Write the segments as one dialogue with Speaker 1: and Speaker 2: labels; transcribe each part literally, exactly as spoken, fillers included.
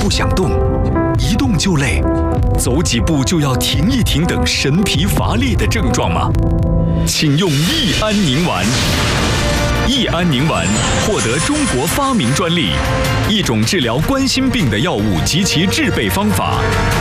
Speaker 1: 不想动，一动就累，走几步就要停一停等神疲乏力的症状吗？请用益安宁丸。益安宁丸获得中国发明专利，一种治疗冠心病的药物及其制备方法。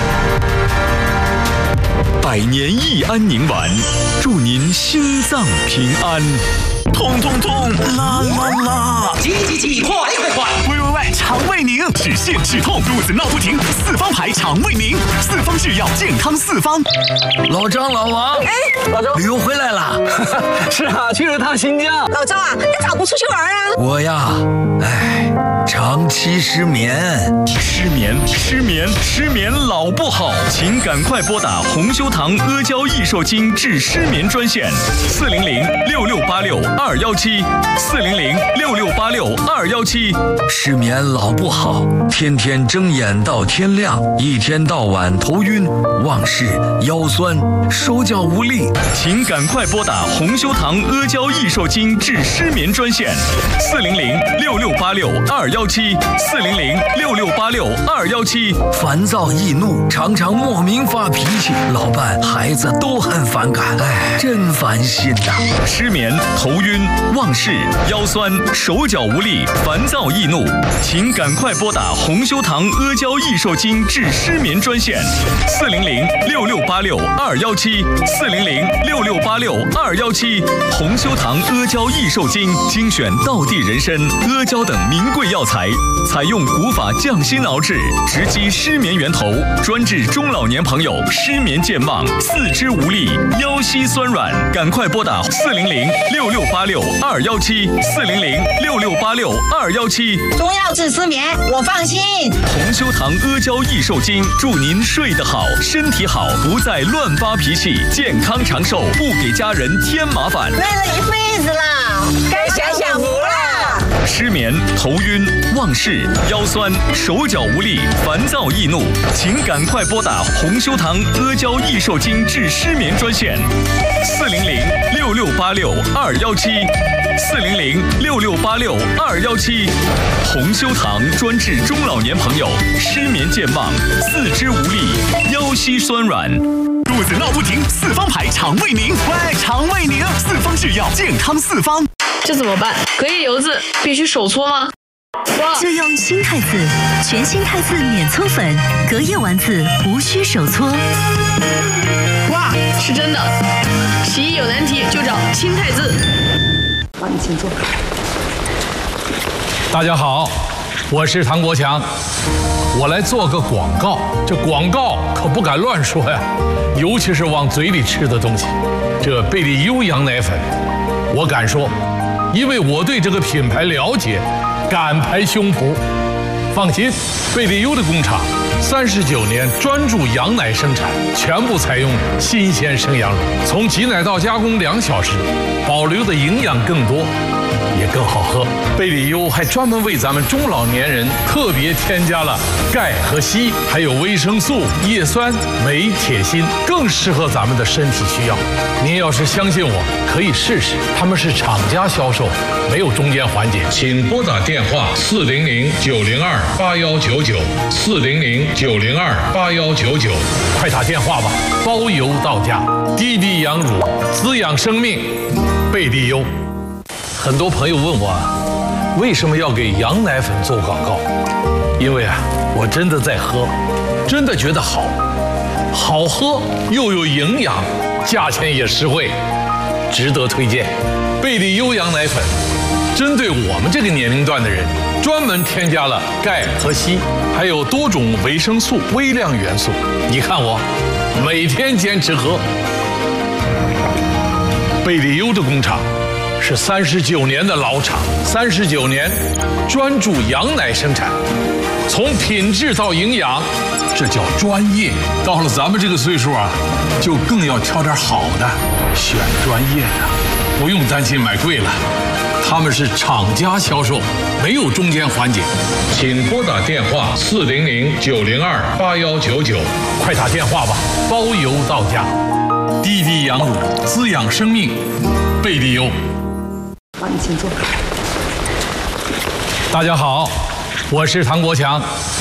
Speaker 1: 百年益安宁丸，祝您心脏平安。
Speaker 2: 痛痛痛，啦啦啦！
Speaker 3: 急急急，快快快！
Speaker 2: 喂喂喂，肠胃宁，止泻止痛，肚子闹不停，四方牌肠胃宁，四方制药，健康四方。
Speaker 4: 老张、老王，
Speaker 3: 哎，
Speaker 4: 老周，旅游回来了。
Speaker 5: 是啊，去了趟新疆。
Speaker 3: 老周啊，你咋不出去玩啊？
Speaker 4: 我呀，哎，长期失眠。
Speaker 1: 失眠，失眠，失眠老不好，请赶快拨打红修堂阿胶益寿精治失眠专线：四零零六六八六二幺七，四零零六六八六二幺七。
Speaker 4: 失眠老不好，天天睁眼到天亮，一天到晚头晕、忘事、腰酸、手脚无力，
Speaker 1: 请赶快拨打红修堂阿胶益寿精治失眠专线：四零零六六八六二幺七，四零零六六八六二幺七。
Speaker 4: 烦躁易怒，常常莫名发脾气，老伴、孩子都很反感，哎，真烦心呐、啊！
Speaker 1: 失眠、头晕、忘事、腰酸、手脚无力、烦躁易怒，请赶快拨打红修堂阿胶益寿精治失眠专线：四零零六六八六二幺七，四零零六六八六二幺七。红修堂阿胶益寿精精选道地人参、阿胶等名贵药材，采用古法降心熬制，直击失眠源头，专治中老年朋友失眠健忘、四肢无力、腰膝酸软。赶快拨打四零零六六八六二幺七，四零零六六八六二幺七。
Speaker 3: 中药治失眠，我放心。
Speaker 1: 红修堂阿胶益寿精，祝您睡得好，身体好，不再乱发脾气，健康长寿，不给家人添麻烦。
Speaker 3: 累了一辈子了，该享享福了。
Speaker 1: 失眠、头晕、忘事、腰酸、手脚无力、烦躁易怒，请赶快拨打红修堂阿胶益寿精治失眠专线：四零零六六八六二幺七，四零零六六八六二幺七。红修堂专治中老年朋友失眠健忘、四肢无力、腰膝酸软。
Speaker 2: 肚子闹不停，四方牌肠胃宁，喂，肠胃宁，四方制药，健康四方。
Speaker 6: 这怎么办？隔夜油子必须手搓吗？哇！
Speaker 7: 就用新太子，全新太子免搓粉，隔夜丸子无需手搓。
Speaker 6: 哇，是真的！洗衣有难题就找新太子。
Speaker 3: 好，你请坐。
Speaker 8: 大家好，我是唐国强，我来做个广告。这广告可不敢乱说呀，尤其是往嘴里吃的东西。这贝利优羊奶粉，我敢说，因为我对这个品牌了解，敢拍胸脯。放心，贝利优的工厂三十九年专注羊奶生产，全部采用新鲜生羊乳，从挤奶到加工两小时，保留的营养更多，也更好喝。贝利优还专门为咱们中老年人特别添加了钙和硒，还有维生素、叶酸、镁、铁、锌，更适合咱们的身体需要。您要是相信我，可以试试。他们是厂家销售，没有中间环节。请拨打电话四零零九零二八幺九九，四零零九零二八幺九九，快打电话吧，包邮到家。滴滴羊乳，滋养生命，贝利优。很多朋友问我，为什么要给羊奶粉做广告？因为啊，我真的在喝，真的觉得好，好喝又有营养，价钱也实惠，值得推荐。贝利优羊奶粉，针对我们这个年龄段的人，专门添加了钙和硒，还有多种维生素、微量元素。你看我，每天坚持喝。贝利优的工厂是三十九年的老厂，三十九年专注羊奶生产，从品质到营养，这叫专业。到了咱们这个岁数啊，就更要挑点好的，选专业的，不用担心买贵了。他们是厂家销售，没有中间环节。请拨打电话四零零九零二八幺九九，快打电话吧，包邮到家。滴滴羊乳，滋养生命，贝利优。
Speaker 3: 好，你请坐。
Speaker 8: 大家好，我是唐国强。